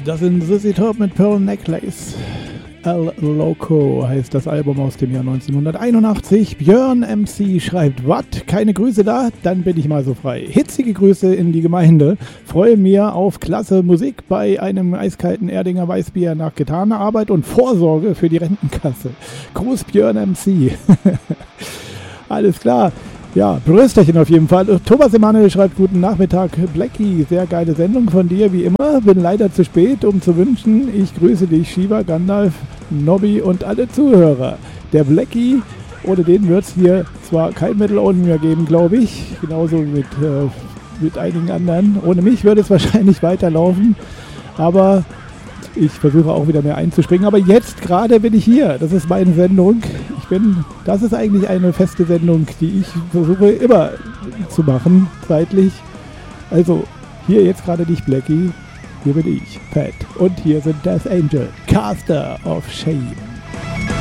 Das sind Sissy Top mit Pearl Necklace. El Loco heißt das Album aus dem Jahr 1981. Björn MC schreibt, was? Keine Grüße da? Dann bin ich mal so frei. Hitzige Grüße in die Gemeinde. Freue mir auf klasse Musik bei einem eiskalten Erdinger Weißbier nach getaner Arbeit und Vorsorge für die Rentenkasse. Gruß Björn MC. Alles klar. Ja, Brösterchen auf jeden Fall. Thomas Emanuel schreibt, guten Nachmittag, Blackie, sehr geile Sendung von dir, wie immer. Bin leider zu spät, um zu wünschen. Ich grüße dich, Shiva, Gandalf, Nobby und alle Zuhörer. Der Blackie, ohne den wird es hier zwar kein Metal Only mehr geben, glaube ich. Genauso mit einigen anderen. Ohne mich würde es wahrscheinlich weiterlaufen. Aber ich versuche auch wieder mehr einzuspringen. Aber jetzt gerade bin ich hier. Das ist meine Sendung. Das ist eigentlich eine feste Sendung, die ich versuche immer zu machen, zeitlich. Also, hier jetzt gerade nicht Blackie, hier bin ich, Pat. Und hier sind Death Angel, Caster of Shame.